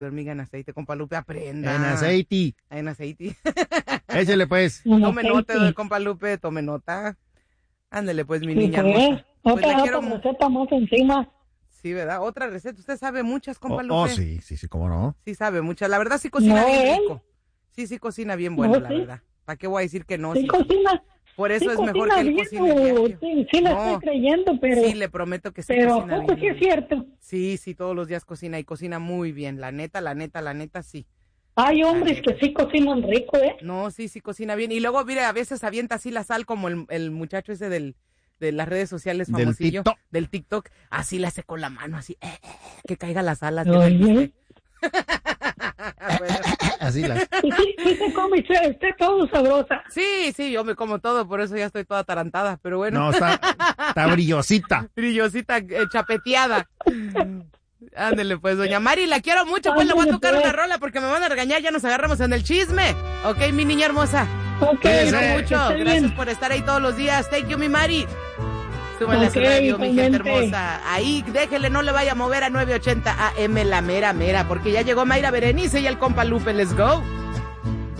hormiga en aceite, compa Lupe, aprenda. En aceite. En aceite. Échale pues. Tome nota, compa Lupe, tome nota. Ándele pues, mi niña hermosa. Pues otra receta más encima. Sí, ¿verdad? Otra receta. Usted sabe muchas, compa Lupe. Sí, cómo no. Sí sabe muchas. La verdad sí cocina bien rico. Sí cocina bien bueno, la verdad. ¿Para qué voy a decir que no? Sí cocina. Por eso es mejor que él cocine diario. Sí, la estoy creyendo, pero... Sí, le prometo que sí cocina bien. Pero sí es cierto. Sí, todos los días cocina y cocina muy bien. La neta, sí. Hay hombres que sí cocinan rico, ¿eh? No, sí cocina bien. Y luego, mire, a veces avienta así la sal como el muchacho ese de las redes sociales famosillo. Del TikTok. Así la hace con la mano, así. Que caiga la sal. Bueno. Así la... Sí se come, está todo sabrosa. Sí, yo me como todo, por eso ya estoy toda atarantada, pero bueno. No, está brillosita. Brillosita, chapeteada. Ándele pues, doña Mari, la quiero mucho, pues le voy a tocar una rola porque me van a regañar, ya nos agarramos en el chisme. Ok, mi niña hermosa. Ok, te quiero mucho, gracias por estar ahí todos los días. Thank you, mi Mari. Súbale a su radio, mi gente hermosa. Ahí, déjele, no le vaya a mover a 980 AM, la mera, porque ya llegó Mayra Berenice y el compa Lupe. Let's go.